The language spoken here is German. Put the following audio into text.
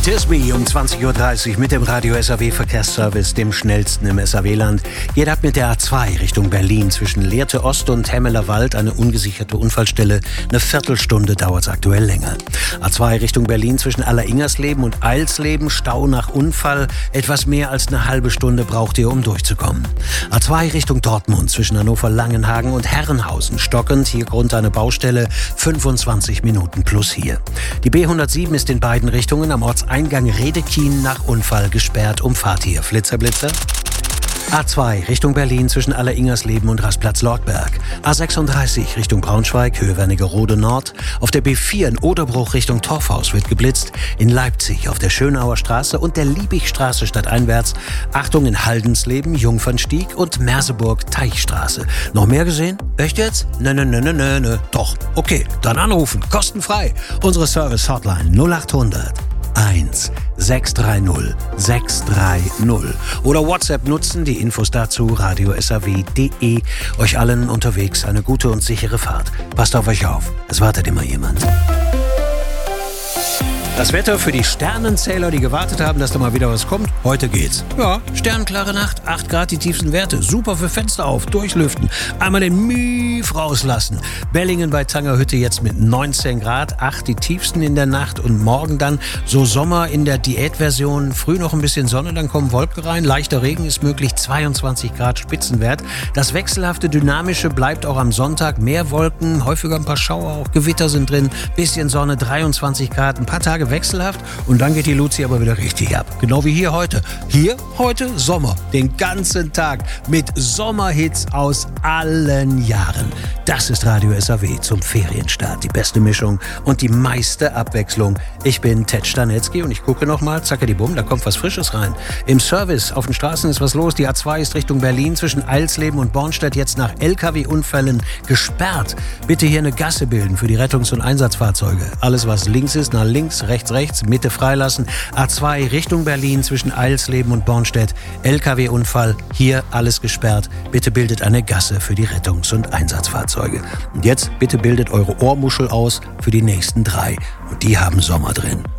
Is Me um 20.30 Uhr mit dem Radio SAW Verkehrsservice, dem schnellsten im SAW-Land. Geht ab mit der A2 Richtung Berlin zwischen Lehrte Ost und Hemmeler Wald, eine ungesicherte Unfallstelle. Eine Viertelstunde dauert es aktuell länger. A2 Richtung Berlin zwischen Alleringersleben und Eilsleben, Stau nach Unfall. Etwas mehr als eine halbe Stunde braucht ihr, um durchzukommen. A2 Richtung Dortmund zwischen Hannover-Langenhagen und Herrenhausen, stockend, hier Grund eine Baustelle, 25 Minuten plus hier. Die B107 ist in beiden Richtungen am Ortseingang Redekien nach Unfall gesperrt. Umfahrt hier. Flitzer, Blitzer. A2 Richtung Berlin zwischen Alleringersleben und Rastplatz-Lortberg. A36 Richtung Braunschweig, Höhe Wernigerode Nord. Auf der B4 in Oderbruch Richtung Torfhaus wird geblitzt. In Leipzig auf der Schönauer Straße und der Liebigstraße stadteinwärts. Achtung in Haldensleben, Jungfernstieg und Merseburg Teichstraße. Noch mehr gesehen? Echt jetzt? Nö. Doch. Okay, dann anrufen. Kostenfrei. Unsere Service-Hotline 0800 1 630 630 oder WhatsApp nutzen, die Infos dazu radiosaw.de. Euch allen unterwegs eine gute und sichere Fahrt. Passt auf euch auf, es wartet immer jemand. Das Wetter für die Sternenzähler, die gewartet haben, dass da mal wieder was kommt. Heute geht's. Ja, sternklare Nacht, 8 Grad die tiefsten Werte. Super für Fenster auf, durchlüften. Einmal den Mief rauslassen. Bellingen bei Tangerhütte jetzt mit 19 Grad, 8 die tiefsten in der Nacht. Und morgen dann so Sommer in der Diätversion. Früh noch ein bisschen Sonne, dann kommen Wolken rein. Leichter Regen ist möglich, 22 Grad Spitzenwert. Das wechselhafte, dynamische bleibt auch am Sonntag. Mehr Wolken, häufiger ein paar Schauer, auch Gewitter sind drin. Bisschen Sonne, 23 Grad, ein paar Tage wechselhaft und dann geht die Luzi aber wieder richtig ab. Genau wie hier heute. Hier heute Sommer. Den ganzen Tag mit Sommerhits aus allen Jahren. Das ist Radio SAW zum Ferienstart. Die beste Mischung und die meiste Abwechslung. Ich bin Ted Stanetzky und ich gucke nochmal, zackadibum, da kommt was Frisches rein. Im Service auf den Straßen ist was los. Die A2 ist Richtung Berlin zwischen Eilsleben und Bornstedt jetzt nach LKW-Unfällen gesperrt. Bitte hier eine Gasse bilden für die Rettungs- und Einsatzfahrzeuge. Alles was links ist, nach links, rechts, Mitte freilassen. A2 Richtung Berlin zwischen Eilsleben und Bornstedt. LKW-Unfall, hier alles gesperrt. Bitte bildet eine Gasse für die Rettungs- und Einsatzfahrzeuge. Und jetzt bitte bildet eure Ohrmuschel aus für die nächsten 3. Und die haben Sommer drin.